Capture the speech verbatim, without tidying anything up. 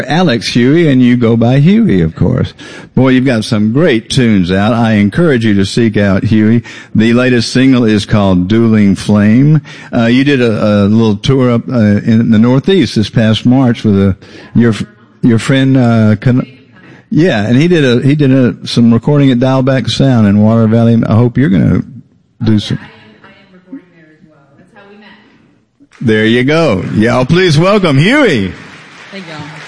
Alex Huey, and you go by Huey, of course. Boy, you've got some great tunes out. I encourage you to seek out Huey. The latest single is called Dueling Flame. Uh, you did a, a little tour up uh, in the Northeast this past March with a, your your friend. Uh, Con- yeah, and he did a he did a, some recording at Dialback Sound in Water Valley. I hope you're going to do some. I am, I am recording there as well. That's how we met. There you go. Y'all, please welcome Huey. Thank y'all.